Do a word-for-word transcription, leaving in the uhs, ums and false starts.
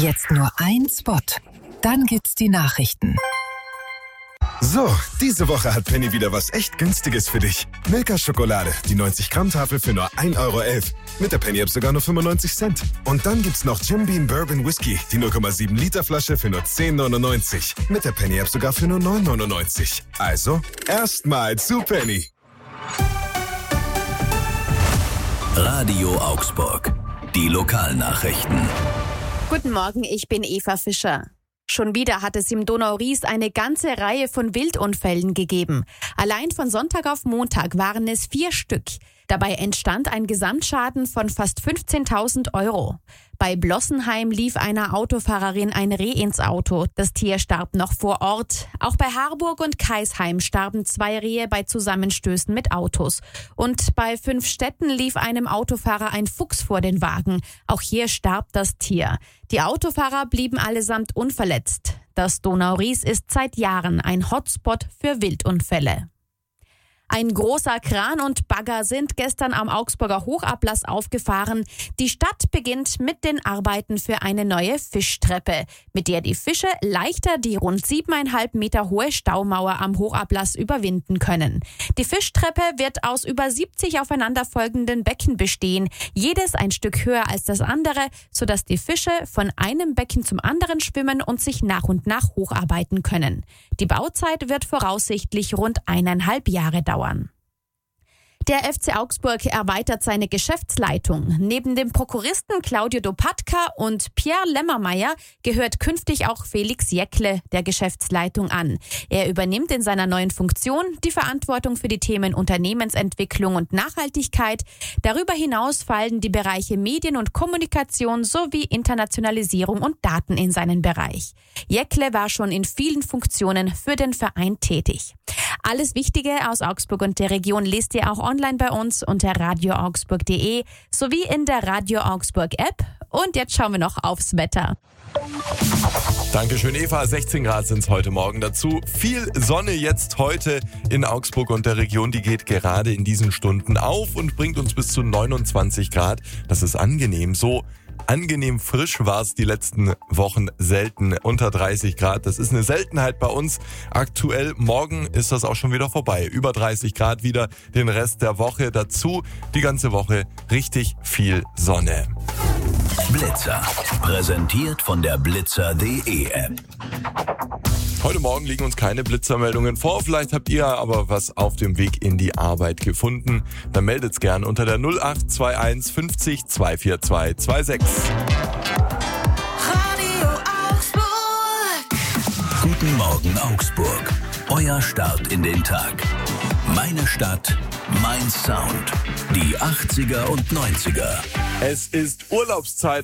Jetzt nur ein Spot. Dann gibt's die Nachrichten. So, diese Woche hat Penny wieder was echt Günstiges für dich. Milka Schokolade, die neunzig Gramm Tafel für nur ein Euro elf. Mit der Penny-App sogar nur fünfundneunzig Cent. Und dann gibt's noch Jim Beam Bourbon Whisky, die null Komma sieben Liter Flasche für nur zehn neunundneunzig. Mit der Penny-App sogar für nur neun neunundneunzig. Also, erstmal zu Penny. Radio Augsburg. Die Lokalnachrichten. Guten Morgen, ich bin Eva Fischer. Schon wieder hat es im Donau-Ries eine ganze Reihe von Wildunfällen gegeben. Allein von Sonntag auf Montag waren es vier Stück. Dabei entstand ein Gesamtschaden von fast fünfzehntausend Euro. Bei Blossenheim lief einer Autofahrerin ein Reh ins Auto. Das Tier starb noch vor Ort. Auch bei Harburg und Kaisheim starben zwei Rehe bei Zusammenstößen mit Autos. Und bei Fünfstetten lief einem Autofahrer ein Fuchs vor den Wagen. Auch hier starb das Tier. Die Autofahrer blieben allesamt unverletzt. Das Donau-Ries ist seit Jahren ein Hotspot für Wildunfälle. Ein großer Kran und Bagger sind gestern am Augsburger Hochablass aufgefahren. Die Stadt beginnt mit den Arbeiten für eine neue Fischtreppe, mit der die Fische leichter die rund siebeneinhalb Meter hohe Staumauer am Hochablass überwinden können. Die Fischtreppe wird aus über siebzig aufeinanderfolgenden Becken bestehen, jedes ein Stück höher als das andere, sodass die Fische von einem Becken zum anderen schwimmen und sich nach und nach hocharbeiten können. Die Bauzeit wird voraussichtlich rund eineinhalb Jahre dauern. Der F C Augsburg erweitert seine Geschäftsleitung. Neben dem Prokuristen Claudio Dopatka und Pierre Lemmermeier gehört künftig auch Felix Jäckle der Geschäftsleitung an. Er übernimmt in seiner neuen Funktion die Verantwortung für die Themen Unternehmensentwicklung und Nachhaltigkeit. Darüber hinaus fallen die Bereiche Medien und Kommunikation sowie Internationalisierung und Daten in seinen Bereich. Jäckle war schon in vielen Funktionen für den Verein tätig. Alles Wichtige aus Augsburg und der Region lest ihr auch online bei uns unter radio augsburg punkt de sowie in der Radio Augsburg App. Und jetzt schauen wir noch aufs Wetter. Dankeschön, Eva. sechzehn Grad sind es heute Morgen dazu. Viel Sonne jetzt heute in Augsburg und der Region. Die geht gerade in diesen Stunden auf und bringt uns bis zu neunundzwanzig Grad. Das ist angenehm. So angenehm frisch war es die letzten Wochen selten. Unter dreißig Grad. Das ist eine Seltenheit bei uns. Aktuell, morgen ist das auch schon wieder vorbei. Über dreißig Grad wieder den Rest der Woche dazu. Die ganze Woche richtig viel Sonne. Blitzer. Präsentiert von der blitzer punkt de App. Heute Morgen liegen uns keine Blitzermeldungen vor. Vielleicht habt ihr aber was auf dem Weg in die Arbeit gefunden. Dann meldet's gern unter der null acht zwei eins fünfzig zwei vier zwei zwei sechs. Radio Augsburg. Guten Morgen Augsburg. Euer Start in den Tag. Meine Stadt, mein Sound. Die achtziger und neunziger. Es ist Urlaubszeit.